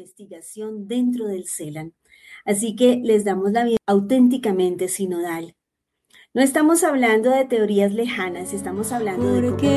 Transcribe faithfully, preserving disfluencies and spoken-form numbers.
investigación dentro del CELAN. Así que les damos la bienvenida auténticamente sinodal. No estamos hablando de teorías lejanas, estamos hablando de cómo